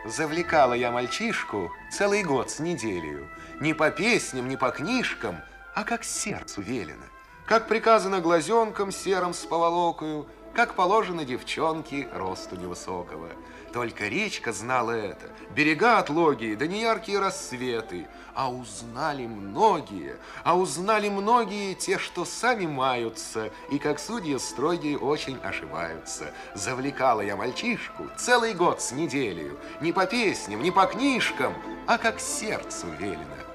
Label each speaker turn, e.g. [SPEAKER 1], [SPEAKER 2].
[SPEAKER 1] Завлекала я мальчишку целый год с неделею. Не по песням, не по книжкам, а как сердцу велено. Как приказано глазенком серым с поволокою, как положено девчонке росту невысокого. Только речка знала это, берега отлогие, да неяркие рассветы. А узнали многие те, что сами маются, и как судьи строгие очень ошибаются. Завлекала я мальчишку целый год с неделею, не по песням, не по книжкам, а как сердцу велено.